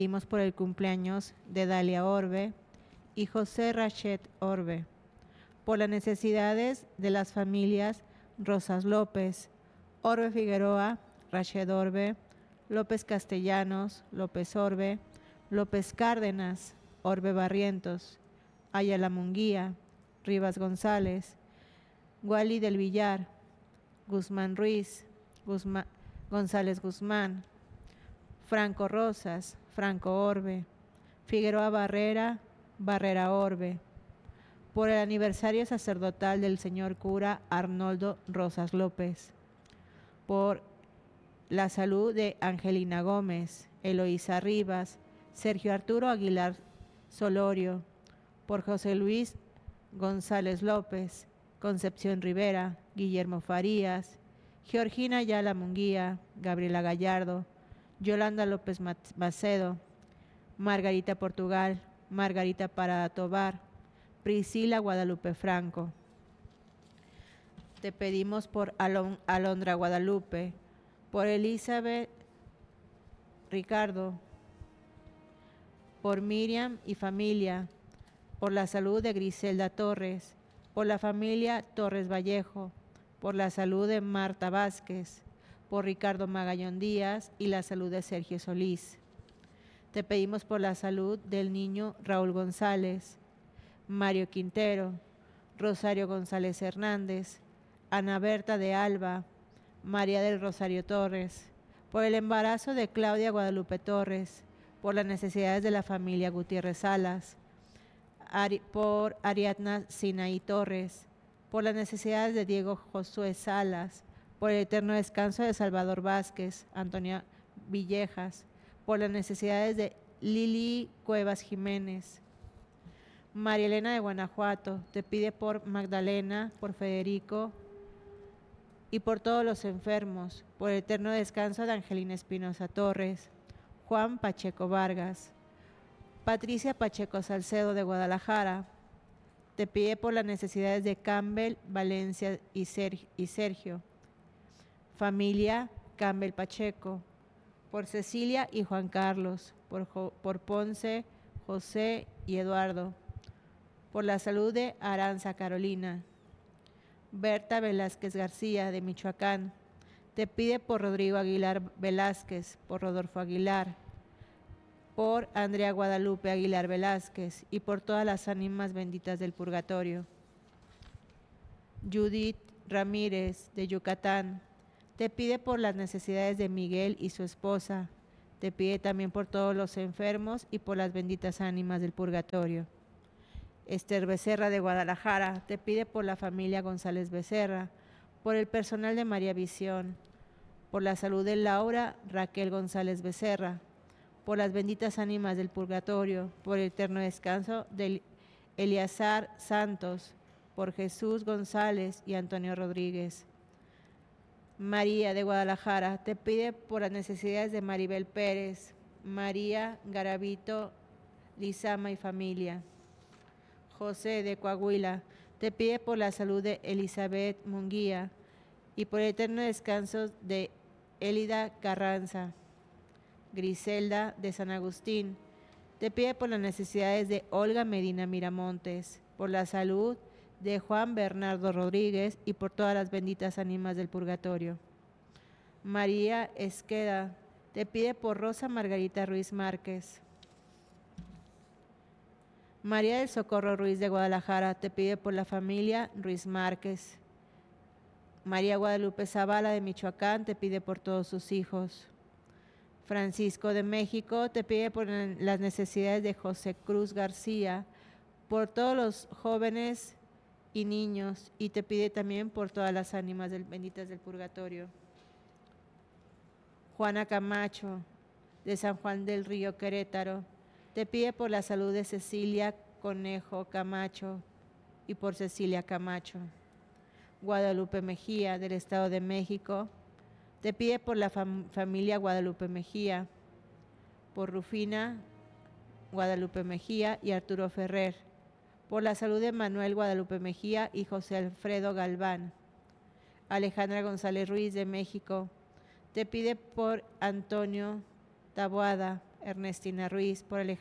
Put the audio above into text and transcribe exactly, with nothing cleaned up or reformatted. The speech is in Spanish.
Pedimos por el cumpleaños de Dalia Orbe y José Rachet Orbe, por las necesidades de las familias Rosas López, Orbe Figueroa, Rachet Orbe, López Castellanos, López Orbe, López Cárdenas, Orbe Barrientos, Ayala Munguía, Rivas González, Guali del Villar, Guzmán Ruiz, Guzmán, González Guzmán, Franco Rosas, Franco Orbe, Figueroa Barrera, Barrera Orbe, por el aniversario sacerdotal del señor cura Arnoldo Rosas López, por la salud de Angelina Gómez, Eloísa Rivas, Sergio Arturo Aguilar Solorio, por José Luis González López, Concepción Rivera, Guillermo Farías, Georgina Ayala Munguía, Gabriela Gallardo, Yolanda López Macedo, Margarita Portugal, Margarita Parada Tobar, Priscila Guadalupe Franco. Te pedimos por Alon, Alondra Guadalupe, por Elizabeth Ricardo, por Miriam y familia, por la salud de Griselda Torres, por la familia Torres Vallejo, por la salud de Marta Vázquez, por Ricardo Magallón Díaz y la salud de Sergio Solís. Te pedimos por la salud del niño Raúl González, Mario Quintero, Rosario González Hernández, Ana Berta de Alba, María del Rosario Torres, por el embarazo de Claudia Guadalupe Torres, por las necesidades de la familia Gutiérrez Salas, Ari, por Ariadna Sinaí Torres, por las necesidades de Diego Josué Salas, por el eterno descanso de Salvador Vázquez, Antonia Villejas, por las necesidades de Lili Cuevas Jiménez. María Elena de Guanajuato te pide por Magdalena, por Federico y por todos los enfermos, por el eterno descanso de Angelina Espinosa Torres, Juan Pacheco Vargas. Patricia Pacheco Salcedo de Guadalajara te pide por las necesidades de Campbell, Valencia y Sergio. Familia Campbell Pacheco, por Cecilia y Juan Carlos, por, por Ponce, José y Eduardo, por la salud de Aranza Carolina. Berta Velázquez García de Michoacán te pide por Rodrigo Aguilar Velázquez, por Rodolfo Aguilar, por Andrea Guadalupe Aguilar Velázquez y por todas las ánimas benditas del purgatorio. Judith Ramírez de Yucatán te pide por las necesidades de Miguel y su esposa, te pide también por todos los enfermos y por las benditas ánimas del purgatorio. Esther Becerra de Guadalajara te pide por la familia González Becerra, por el personal de María Visión, por la salud de Laura Raquel González Becerra, por las benditas ánimas del purgatorio, por el eterno descanso de Eleazar Santos, por Jesús González y Antonio Rodríguez. María de Guadalajara te pide por las necesidades de Maribel Pérez, María Garavito Lizama y familia. José de Coahuila te pide por la salud de Elizabeth Munguía y por el eterno descanso de Elida Carranza. Griselda de San Agustín te pide por las necesidades de Olga Medina Miramontes, por la salud de Juan Bernardo Rodríguez y por todas las benditas ánimas del purgatorio. María Esqueda te pide por Rosa Margarita Ruiz Márquez. María del Socorro Ruiz de Guadalajara te pide por la familia Ruiz Márquez. María Guadalupe Zavala de Michoacán te pide por todos sus hijos. Francisco de México te pide por las necesidades de José Cruz García, por todos los jóvenes y niños, y te pide también por todas las ánimas del, benditas del purgatorio. Juana Camacho de San Juan del Río, Querétaro, te pide por la salud de Cecilia Conejo Camacho y por Cecilia Camacho. Guadalupe Mejía del Estado de México te pide por la fam familia Guadalupe Mejía, por Rufina Guadalupe Mejía y Arturo Ferrer, por la salud de Manuel Guadalupe Mejía y José Alfredo Galván. Alejandra González Ruiz de México te pide por Antonio Taboada, Ernestina Ruiz, por